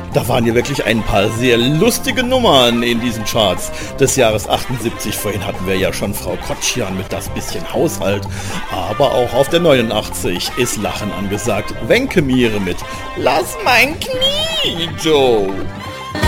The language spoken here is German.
Da waren ja wirklich ein paar sehr lustige Nummern in diesen Charts des Jahres 78. Vorhin hatten wir ja schon Frau Kotschan mit Das bisschen Haushalt. Aber auch auf der 89 ist Lachen angesagt. Wenkemire mit Lass mein Knie, Joe.